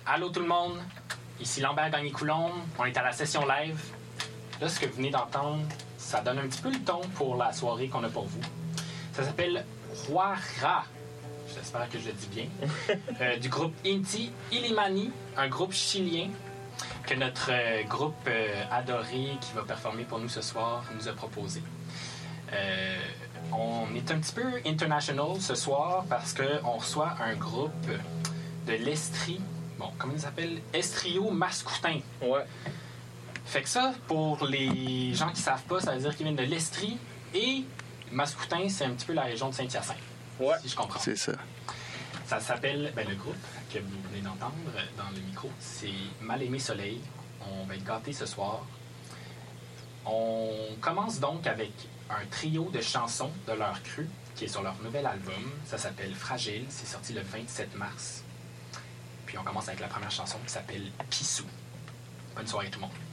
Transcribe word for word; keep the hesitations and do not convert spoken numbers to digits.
Allô tout le monde, ici Lambert Gagné-Coulombe, on est à la session live. Là, ce que vous venez d'entendre, ça donne un petit peu le ton pour la soirée qu'on a pour vous. Ça s'appelle Huara, j'espère que je le dis bien, euh, du groupe Inti Illimani, un groupe chilien que notre euh, groupe euh, adoré qui va performer pour nous ce soir nous a proposé. Euh, on est un petit peu international ce soir parce qu'on reçoit un groupe de l'Estrie. Bon, comment il s'appelle? Estrio Mascoutin. Ouais. Fait que ça, pour les gens qui savent pas, ça veut dire qu'ils viennent de l'Estrie. Et Mascoutin, c'est un petit peu la région de Saint-Hyacinthe. Ouais. Si je comprends. C'est ça. Ça s'appelle, ben, le groupe que vous venez d'entendre dans le micro, c'est Mal-Aimé Soleil. On va être gâtés ce soir. On commence donc avec un trio de chansons de leur cru qui est sur leur nouvel album. Ça s'appelle Fragile. C'est sorti le vingt-sept mars. Puis on commence avec la première chanson qui s'appelle Pissou. Bonne soirée tout le monde.